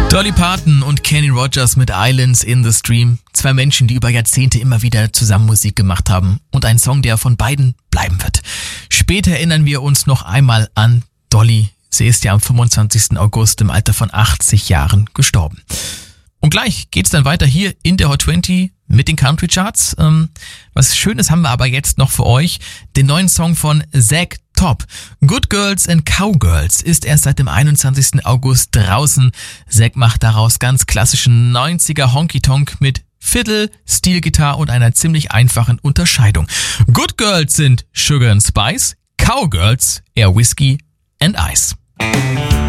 Dolly Parton und Kenny Rogers mit Islands in the Stream. Zwei Menschen, die über Jahrzehnte immer wieder zusammen Musik gemacht haben. Und ein Song, der von beiden bleiben wird. Später erinnern wir uns noch einmal an Dolly. Sie ist ja am 25. August im Alter von 80 Jahren gestorben. Und gleich geht's dann weiter hier in der Hot 20 mit den Country Charts. Was Schönes haben wir aber jetzt noch für euch. Den neuen Song von Zack Top. Good Girls and Cowgirls ist erst seit dem 21. August draußen. Zack macht daraus ganz klassischen 90er Honky-Tonk mit Fiddle, Steelgitarre und einer ziemlich einfachen Unterscheidung. Good Girls sind Sugar and Spice, Cowgirls eher Whiskey and Ice.